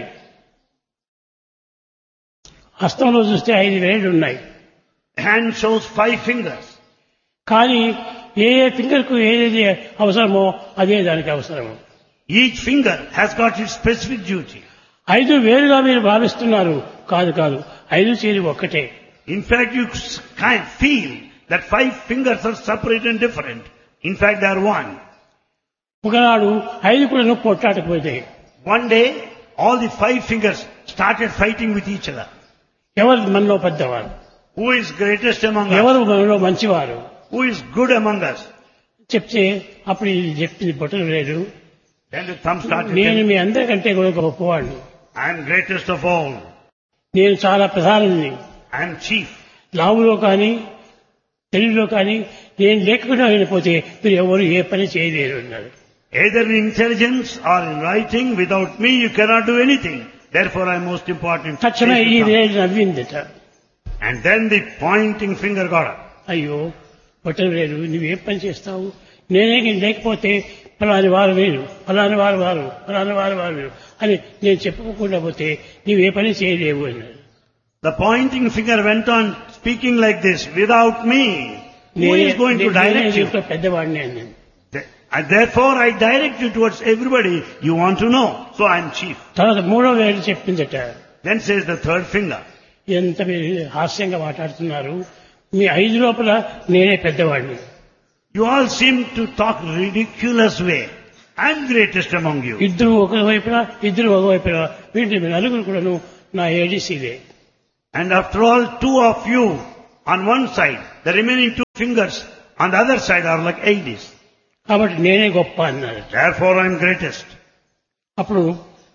హస్తంలో చూస్తే ఐదు వేళ్లు ఉన్నాయి. Hand shows five fingers. కానీ ఏ ఏ ఫింగర్ కు ఏదేది అవసరమో అదే దానికి అవసరము. Each finger has got its specific duty. ఐదు వేలుగా మీరు భావిస్తున్నారు. కాదు కాదు, ఐదు చేరి ఒక్కటే. In fact, you kind of feel that five fingers are separate and different. In fact, they are one. ఒకనాడు ఐదు కూడా పొట్టాటకపోతే One day, all the five fingers started fighting with each other. ఎవరు మనలో పెద్దవారు, Who is greatest among us? ఎవరు మనలో మంచివారు Who is good among us? చెప్తే అప్పుడు ఇది చెప్పింది బొట్టలు లేదు. Then the thumb started నేను telling, మీ అందరికంటే కూడా గొప్పవాడిని. I am greatest of all. నేను చాలా ప్రధాని. I am chief. లావులో కానీ తెలుగులో కానీ నేను లేకుండా వెళ్ళిపోతే మీరు ఎవరు ఏ పని చేయలేరు అన్నారు. Either in intelligence or in writing, without me you cannot do anything. Therefore I am most important. తక్షణమే ఈ వేలు నవ్విందట. And then the pointing finger got up. అయ్యో బొట్టలు లేదు, నువ్వేం పని చేస్తావు? నేనే లేకపోతే ఫలాని వారు వేరు, ఫలాని వారు వారు, ఫలాని వారు వారు వేరు అని నేను చెప్పుకోకుండా పోతే నీవే పని చేయలేవు అన్నాడు. The pointing finger went on speaking like this, without me, who is going to direct you? పెద్దవాడిని అన్నాను. And therefore I direct you towards everybody you want to know. So I am chief. తర్వాత మూడో వేలు చెప్పిందట. Then says the third finger. ఎంత మీరు హాస్యంగా మాట్లాడుతున్నారు, మీ ఐదు లోపల నేనే పెద్దవాడిని. You all seem to talk ridiculous way. I am greatest among you. ఇద్దరు ఒక వైపున ఇద్దరు ఒక వైపున వీటి నలుగురు కూడాను నా ఏడీసీలే. And after all, two of you on one side, the remaining two fingers on the other side are like A Ds. కాబట్టి నేనే గొప్ప అన్నారు. Therefore I am greatest. అప్పుడు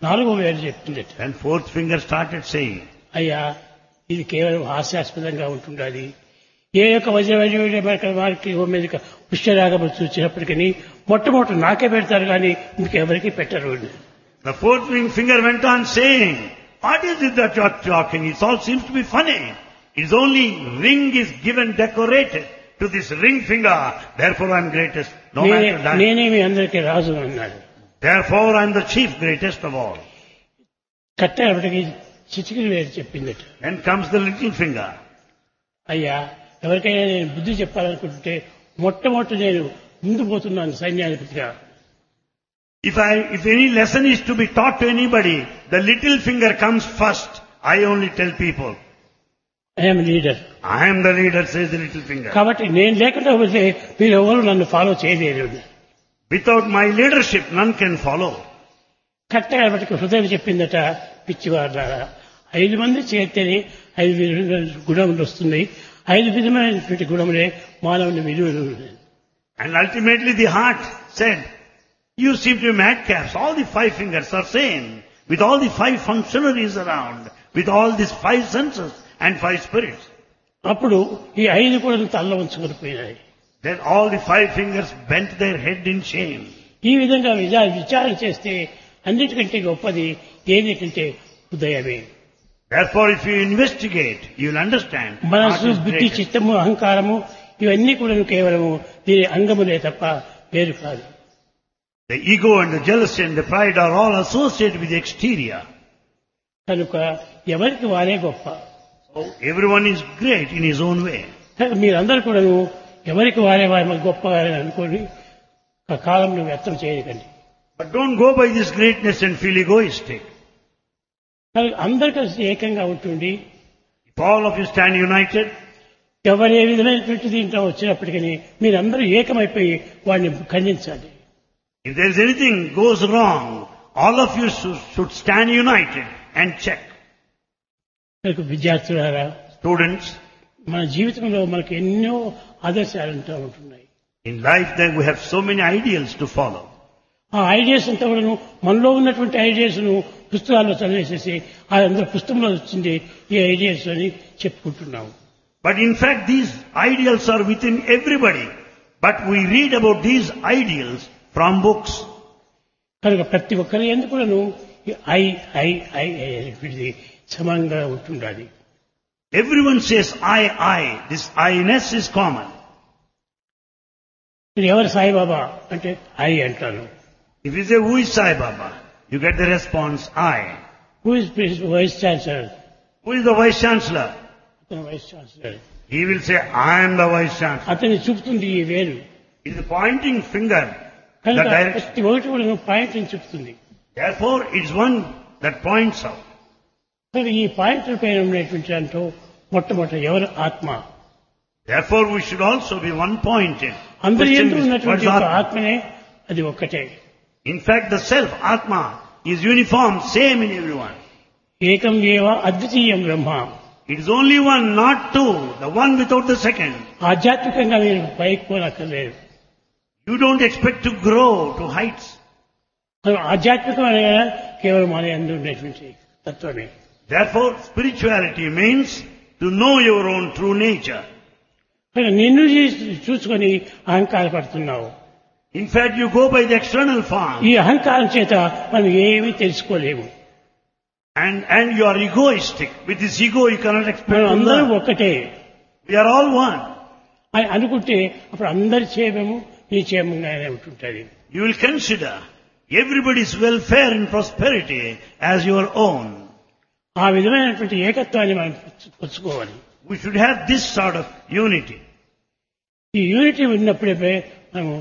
నాలుగో వేలు చెప్తుంది. And fourth finger started saying, అయ్యా ఇది కేవలం హాస్యాస్పదంగా ఉంటుండాలి. ఏ యొక్క వజ్ర వజ్ర వారికి మీద పుష్యరాగము చూసినప్పటికీ మొట్టమొదటి నాకే పెడతారు కానీ ఇంకెవరికి పెట్టరు. The fourth finger went on saying, what is it that you are talking? It all seems to be funny. It's only ring is given decorated to this ring finger. Therefore I am greatest. No matter that. నేనే మీ అందరికీ రాజు అన్నాడు. Therefore I am the chief, greatest of all. కట్టేపటికి చిటికిన వేలు చెప్పిందట. Then comes the little finger. అయ్యా ఎవరికైనా నేను బుద్ధి చెప్పాలనుకుంటే మొట్టమొదటి నేను ముందు పోతున్నాను సైన్యాధిపతిగా. If I, if any lesson is to be taught to anybody, the little finger comes first. I only tell people. I am leader. I am the leader, says the little finger. కాబట్టి నేను లేకుండా పోతే మీరు ఎవరు నన్ను ఫాలో చేయలేరు. Without my leadership, none can follow. కరెక్ట్గా బట్టి హృదయం చెప్పిందట, పిచ్చివాళ్ళారా ఐదు మంది చేస్తేనే ఐదు విధమైన గుణములు వస్తున్నాయి, ఐదు విధమైనటువంటి గుణములే మానవుని విలువలు. And ultimately the heart said, you seem to be madcaps. All the five fingers are same. With all the five functionaries around. With all these five senses and five spirits. అప్పుడు ఈ ఐదు కూడా తల్ల ఉంచుకొని పోయినాయి. Then all the five fingers bent their head in shame. ఈ విధంగా విచారణ చేస్తే అన్నిటికంటే గొప్పది ఏమిటంటే హృదయమే. Therefore if you investigate, you will understand. మనసు, బుద్ధి, చిత్తము, అహంకారము ఇవన్నీ కూడా కేవలము దీని అంగములే తప్ప వేరు కాదు. The ego and the jealousy and the pride are all associated with the exterior. కనుక ఎవరికి వారే గొప్ప. So everyone is great in his own way. మీరందరూ కూడా ఎవరికి వారే వారి గొప్పగానే అనుకోని కాలంలో వ్యర్థం చేయకండి. But don't go by this greatness and feel egoistic. అందరు కలిసి ఏకంగా ఉంటుంది. If all of you stand united, ఎవరు ఏ విధమైనటువంటి దీంట్లో వచ్చినప్పటికీ మీరందరూ ఏకమైపోయి వాడిని ఖండించాలి. if there is anything goes wrong, all of you should stand united and check. విద్యార్థులారా, students, మన జీవితంలో మనకు ఎన్నో ఆదర్శాలు ఉంటున్నాయి. in life there we have so many ideals to follow. ఆ ఐడియాస్ అంతా కూడా మనలో ఉన్నటువంటి ఐడియాస్ ను పుస్తకాల్లో చదివేసేసి అందరూ పుస్తకంలో వచ్చింది ఈ ఐడియాస్ అని చెప్పుకుంటున్నాము. But in fact these ideals are within everybody. But we read about these ideals from books. కనుక ప్రతి ఒక్కరి ఎందుకును ఐ ఐ ఐ అనేది సమానంగా ఉంటుండాలి. Everyone says I, I. This I-ness is common. ఎవరు సాయిబాబా అంటే ఐ అంటాను. If you say who is Sai Baba, you get the response I. Who is Vice Chancellor? Who is the Vice Chancellor? అతను Vice Chancellor. He will say I am the Vice Chancellor. అతని చూపుతుంది ఈ వేలు. It is the pointing finger. కనుక ప్రతి ఒకటి కూడా పాయింట్ ని చూపుతుంది. Therefore it is one that points out. కనుక ఈ పాయింట్ పైన ఉన్నటువంటి దాంట్లో మొట్టమొదటి ఎవరు ఆత్మ. Therefore we should also be one pointed. అందరి యందు ఉన్నటువంటి ఆత్మనే అది ఒక్కటే. In fact the self Atma is uniform, same in everyone. ఏకం ఏవ అద్వితీయం బ్రహ్మ. It is only one, not two, the one without the second. ఆధ్యాత్మికంగా మీరు పైకి పోనక్కర్లేదు. You don't expect to grow to heights. ఆధ్యాత్మికం అనగా కేవలం మన యందు ఉండేటువంటి తత్వమే. Therefore spirituality means to know your own true nature. నిన్ను చూసుకొని అహంకారపడుతున్నావు. In fact you go by the external form. ఈ అహంకారం చేత మనం ఏమీ తెలుసుకోలేము. And and you are egoistic. With this ego you cannot expect to అందరూ learn. ఒక్కటే. We are all one. అని అనుకుంటే అప్పుడు అందరి క్షేమము నీ క్షేమంగానే ఉంటుంటుంది. You will consider everybody's welfare and prosperity as your own. ఆ విధమైనటువంటి ఏకత్వాన్ని మనం పుచ్చుకోవాలి. We should have this sort of unity. ఈ యూనిటీ ఉన్నప్పుడే మనము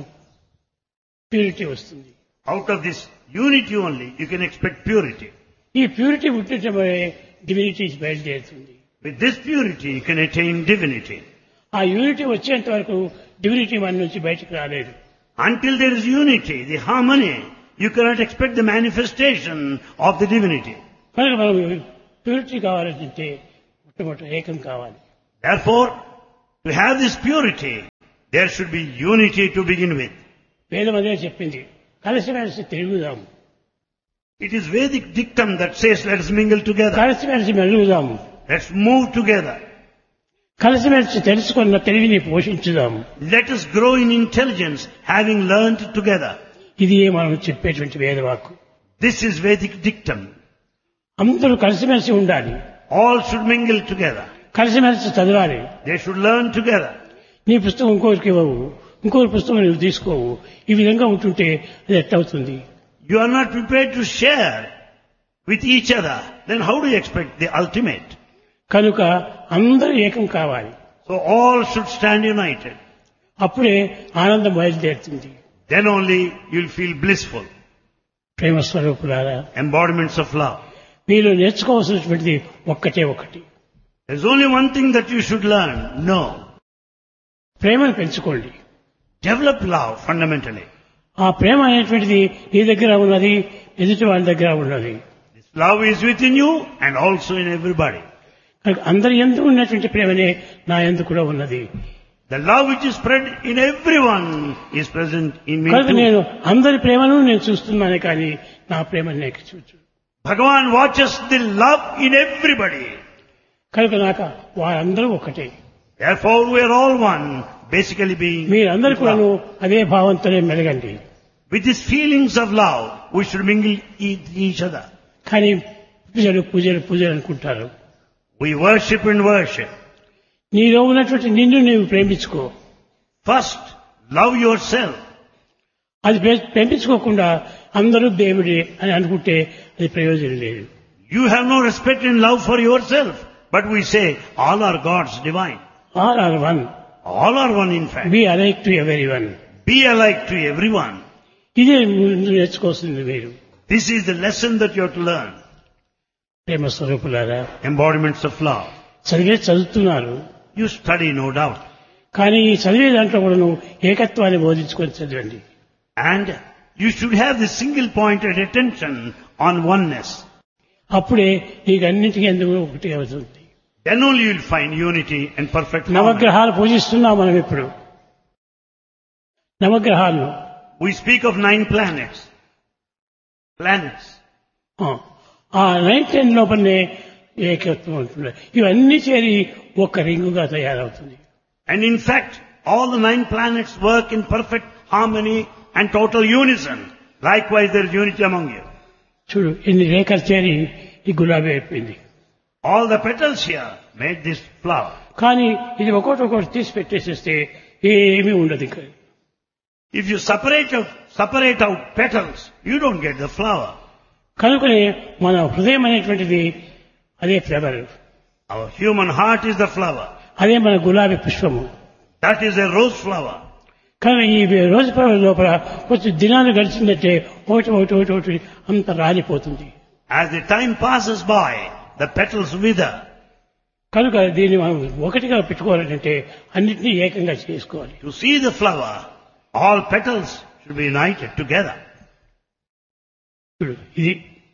ప్యూరిటీ వస్తుంది. Out of this unity only you can expect purity. ఈ ప్యూరిటీ ఉంటే డివినిటీ బయలుదేరుతుంది. With this purity you can attain divinity. ఆ యూనిటీ వచ్చేంత వరకు డివినిటీ మన నుంచి బయటకు రాలేదు. Until there is unity, the harmony, you cannot expect the manifestation of the divinity. కనుక మనం ప్యూరిటీ కావాలంటే మొట్టమొదటి ఏకం కావాలి. Therefore, to have this purity, there should be unity to begin with. వేదం అదే చెప్పింది, కలిసి కలిసి తిరుగుదాం. It is Vedic dictum that says, let us mingle together. కలిసిమెలిసి మెలుగుదాము, Let's move together. కలిసిమెలిసి తెలుసుకున్న తెలివిని పోషించుదాము. Let us grow in intelligence, having learned together. ఇది మనం చెప్పేటువంటి వేదవాక్కు. This is Vedic dictum. అందరూ కలిసిమెలిసి ఉండాలి, All should mingle together. కలిసిమెలిసి చదవాలి. They should learn together. నీ పుస్తకం ఇంకోరికి ఇవ్వవు, ఇంకోరి పుస్తకం నువ్వు తీసుకోవు. ఈ విధంగా ఉంటుంటే అది ఎట్టవుతుంది? You are not prepared to share with each other. Then how do you expect the ultimate? కనుక అందరూ ఏకం కావాలి. So all should stand united. అప్పుడే ఆనందం బయలుదేరుతుంది. Then only you'll feel blissful. ప్రేమ స్వరూపులారా, Embodiments of love. మీరు నేర్చుకోవాల్సినటువంటిది ఒక్కటే ఒకటి. There's only one thing that you should learn. No. ప్రేమను పెంచుకోండి. Develop love fundamentally. ఆ ప్రేమ అనేటువంటిది నీ దగ్గర ఉన్నది, ఎదుటి వాళ్ళ దగ్గర ఉన్నది. This love is within you and also in everybody. కనుక అందరి యందు ఉన్నటువంటి ప్రేమనే నా యందు కూడా ఉన్నది. The love which is spread in everyone is present in me కనుక too. నేను అందరి ప్రేమను నేను చూస్తున్నాను, కానీ నా ప్రేమను నేను చూచు. Bhagavan watches the love in everybody. కనుక నాకు వారందరూ ఒకటే. Therefore we are all one, basically being మీరందరూ with కూడా love. అదే భావంతోనే మెలగండి. With these feelings of love, we should mingle with each other. కానీ పూజలు పూజలు పూజలు అనుకుంటారు. We worship and worship. నీలో ఉన్నటువంటి నిన్ను నీవు ప్రేమించుకో. First, love yourself. అది ప్రే- ప్రేమించుకోకుండా అందరూ దేవుడే అని అనుకుంటే అది ప్రయోజనం లేదు. You have no respect and love for yourself. But we say, all are gods divine. All are one, All are one in fact. B alike to every one. Be alike to everyone. ఇదే నువ్వు నేర్చుకోవాల్సింది మీరు. This is the lesson that you have to learn. ప్రేమ స్వరూపులారా, Embodiments of love. చదివే చదువుతున్నారు, You study, no doubt. కానీ ఈ చదివే దాంట్లో కూడా నువ్వు ఏకత్వాన్ని బోధించుకొని చదవండి. And you should have the single pointed attention on oneness. అప్పుడే నీకు అన్నింటికీ ఎందుకు ఒకటి అవుతుంది. Then only you will find unity and perfect harmony. నవగ్రహాలు పూజిస్తున్నాం మనం ఇప్పుడు. నవగ్రహాలను We speak of nine planets. Planets. ఆ, ఆ నైన్ టెన్ లోపలనే ఏకత్వం ఉంటుంది. ఇవన్నీ చేరి ఒక రింగుగా తయారవుతుంది. And in fact, all the nine planets work in perfect harmony and total unison. Likewise, there is unity among you. చూడు ఎన్ని రేఖలు చేరి ఈ గులాబీ అయిపోయింది. All the petals here made this flower. కానీ ఇది ఒకటి ఒకటి తీసి పెట్టేసేస్తే ఏమీ ఉండదు ఇక్కడ. If you separate out, separate out petals, you don't get the flower. కనుకనే మన హృదయం అనేటువంటిది అదే flower, Our human heart is the flower. అదే మన గులాబీ పుష్పము. That is a rose flower. కానీ ఈ రోజు ఫ్లవర్ లోపల కొంచెం దినాలు గడిచిందంటే ఒకటి ఒకటి ఒకటి ఒకటి అంత రాలిపోతుంది. As the time passes by, the petals wither. కనుక దీన్ని మనం ఒకటిగా పెట్టుకోవాలంటే అన్నింటినీ ఏకంగా చేసుకోవాలి. To see the flower, all petals should be united together. చూడు ఇది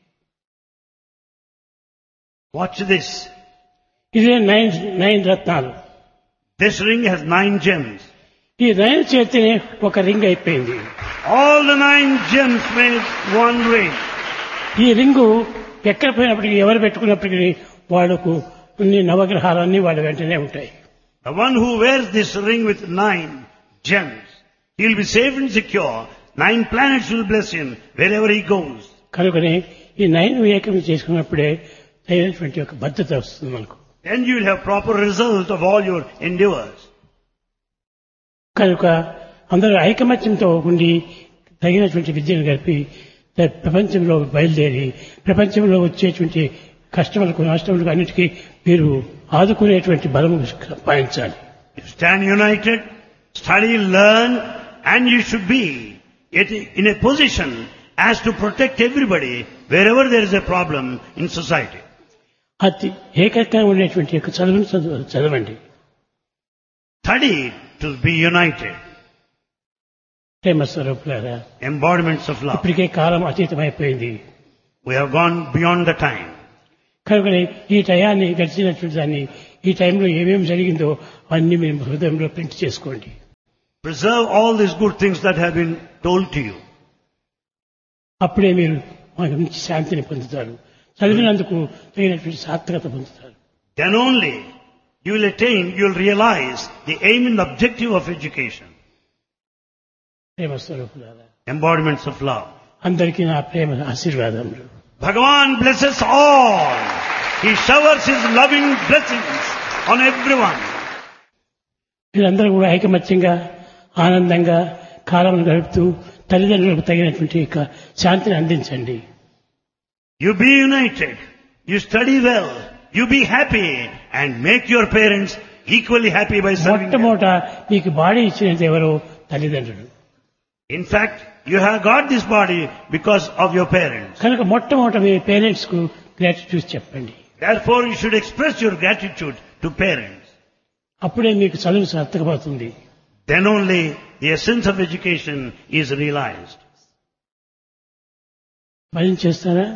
Watch this. ఇదే నైన్ నైన్ రత్నాలు. This ring has nine gems. ఈ నైన్ చేతినే ఒక రింగ్ అయిపోయింది. All the nine gems made one ring. ఈ రింగు ఎక్కడ పోయినప్పటికీ ఎవరు పెట్టుకున్నప్పటికీ వాళ్ళకు అన్ని నవగ్రహాలన్నీ వాళ్ళ వెంటనే ఉంటాయి. The one who wears this ring with nine gems, he will be safe and secure. Nine planets will bless him wherever he goes. కనుకనే ఈ నైన్ ఏకం చేసుకున్నప్పుడే తగినటువంటి ఒక భద్రత వస్తుంది మనకు. Then you will have proper result of all your endeavors. కనుక అందరూ ఐకమత్యంతో ఉండి తగినటువంటి విద్యను గడిపి ప్రపంచంలో బయలుదేరి ప్రపంచంలో వచ్చేటువంటి కష్టములకు నష్టములకు అన్నిటికీ మీరు ఆదుకునేటువంటి బలము సంపాదించాలి. Stand united, study, learn, and you should be in a position as to protect everybody wherever there is a problem in society. అతి ఏకంగా ఉండేటువంటి యొక్క చదువును చదువు చదవండి. Study to be united. ప్రేమ స్వరూపులారా, Embodiments of love. ఇప్పటికే కాలం అతీతమైపోయింది. We have gone beyond the time. కనుకనే ఈ టయాన్ని గడిచినటువంటి దాన్ని ఈ టైంలో ఏమేమి జరిగిందో అన్ని మీరు హృదయంలో ప్రింట్ చేసుకోండి. Preserve all these good things that have been told to you. అప్పుడే మీరు మంచి శాంతిని పొందుతారు. చదివినందుకు తగినటువంటి సార్థకత పొందుతారు. Then only you will attain, you will realize the aim and objective of education. ప్రేమ స్వరూపులారా, Embodiments of love. అందరికీ నా ప్రేమ ఆశీర్వాదములు. Bhagavan blesses all. He showers his loving blessings on everyone. మీరందరూ కూడా ఐకమత్యంగా ఆనందంగా కాలం గడుపుతూ తల్లిదండ్రులకు తగినటువంటి యొక్క శాంతిని అందించండి. You be united. You study well. You be happy and make your parents equally happy by serving them. మొట్టమొదట మీకు బాడీ ఇచ్చినది ఎవరో తల్లిదండ్రులు. In fact, you have got this body because of your parents. కనుక మొట్టమొదట మీ పేరెంట్స్ కు గ్రాటిట్యూడ్ చెప్పండి. Therefore, you should express your gratitude to parents. అప్పుడే మీకు చదువు సార్థకమవుతుంది. Then only the essence of education is realized. భజన చేస్తారా?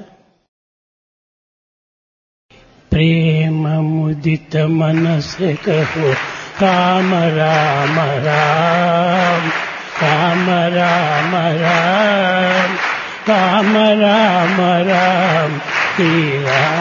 ప్రేమ ముదిత మనసే కహో రామ రామ రామ రామ రామ రామ రామ రామ రామ శ్రీ రామ.